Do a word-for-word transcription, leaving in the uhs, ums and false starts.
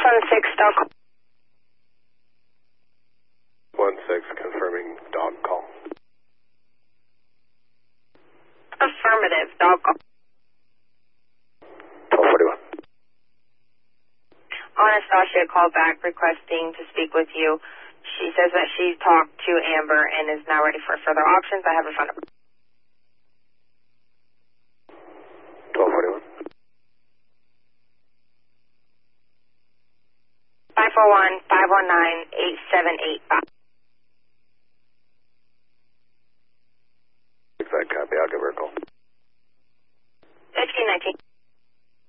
one six, dog call. one six, confirming dog call. Affirmative, dog call. twelve forty-one. Anastasia called back requesting to speak with you. She says that she talked to Amber and is now ready for further options. I have her phone number. twelve forty-one. five four one, five one nine, eight seven eight five.